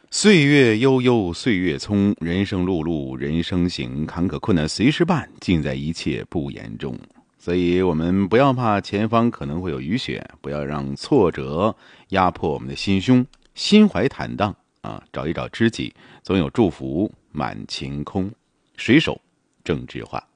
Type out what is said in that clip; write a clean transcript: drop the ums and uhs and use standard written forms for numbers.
岁月悠悠，岁月匆，人生碌碌，人生行，坎坷困难随时伴，尽在一切不言中。所以我们不要怕前方可能会有雨雪，不要让挫折压迫我们的心胸，心怀坦荡啊，找一找知己，总有祝福满晴空。水手郑智化。